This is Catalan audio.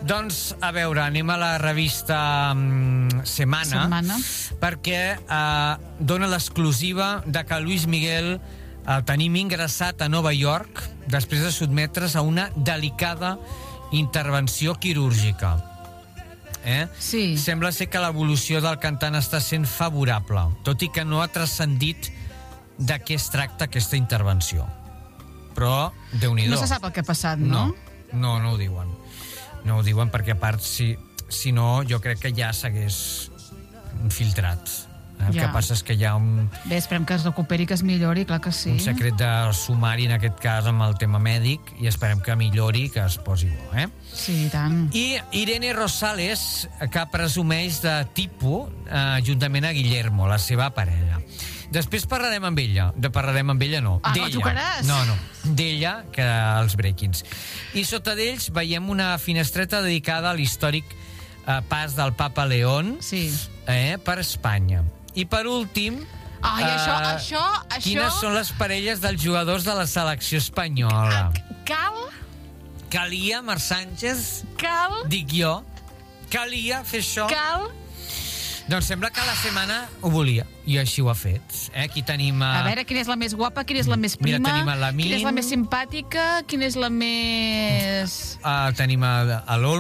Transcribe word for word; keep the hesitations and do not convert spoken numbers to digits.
Doncs, a veure, anem a la revista um, Semana, Setmana. perquè uh, dona l'exclusiva de que Luis Miguel el tenim ingressat a Nova York després de sotmetre's a una delicada intervenció quirúrgica. Eh? Sí. Sembla ser que l'evolució del cantant està sent favorable, tot i que no ha transcendit de què es tracta aquesta intervenció. Però, Déu-n'hi-do. No se sap el que ha passat, no? No, no, no ho diuen. No ho diuen perquè, a part, si, si no, jo crec que ja s'hagués filtrat. El Ja. que passa és que hi ha un, Bé, esperem que es recuperi, que es millori, clar que sí. un secret de sumari, en aquest cas, amb el tema mèdic, i esperem que millori, que es posi bo, eh? Sí, i tant. I Irene Rosales, que presumeix de tipus, eh, juntament a Guillermo, la seva parella. Després parlarem amb ella. De parlarem amb ella, no. Ah, la D'ella. tocaràs? No, no. D'ella, que als breakings. I sota d'ells veiem una finestreta dedicada a l'històric eh, pas del Papa León Sí. eh, per Espanya. I per últim... Ai, eh, això, això, això... Quines són les parelles dels jugadors de la selecció espanyola? Cal, Calia, Marc Sánchez, cal, dic jo, calia fer això. cal... Doncs sembla que la setmana ho volia, i així ho ha fet. Eh? Aquí tenim... A A... veure, quina és la més guapa, quina és la més Mira, prima, tenim a l'Amin. quina és la més simpàtica, quina és la més... Uh, tenim a, a l'Olmo,